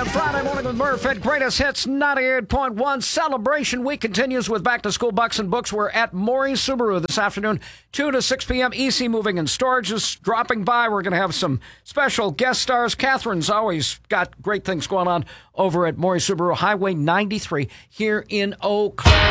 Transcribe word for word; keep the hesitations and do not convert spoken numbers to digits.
And Friday Morning with Murph at Greatest Hits ninety-eight point one. Celebration Week continues with Back to School Bucks and Books. We're at Maury Subaru this afternoon, two to six p.m. E C Moving and Storage is dropping by. We're going to have some special guest stars. Catherine's always got great things going on over at Maury Subaru, Highway ninety-three here in Eau Claire.